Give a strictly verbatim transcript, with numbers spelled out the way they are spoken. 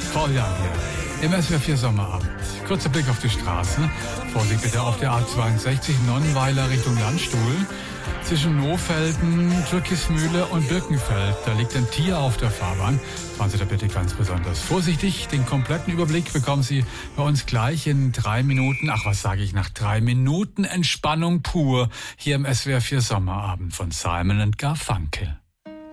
Paul Young hier im S W R vier Sommerabend. Kurzer Blick auf die Straße. Vorsicht bitte auf der A zweiundsechzig Nonnenweiler Richtung Landstuhl. Zwischen Nohfelden, Türkismühle und Birkenfeld. Da liegt ein Tier auf der Fahrbahn. Fahren Sie da bitte ganz besonders vorsichtig. Den kompletten Überblick bekommen Sie bei uns gleich in drei Minuten. Ach, was sage ich, nach drei Minuten Entspannung pur. Hier im S W R vier Sommerabend von Simon and Garfunkel.